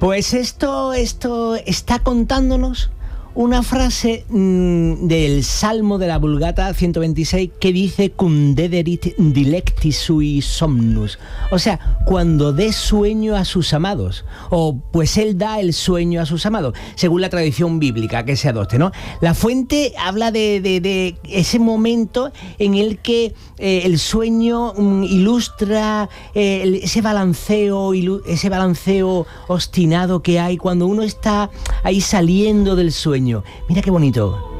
Pues esto está contándonos una frase del Salmo de la Vulgata 126 que dice "Cundederit dilecti sui somnus", o sea, cuando dé sueño a sus amados, o pues él da el sueño a sus amados, según la tradición bíblica que se adopte, ¿no? La fuente habla de ese momento en el que el sueño ilustra ese balanceo obstinado que hay cuando uno está ahí saliendo del sueño. Mira qué bonito.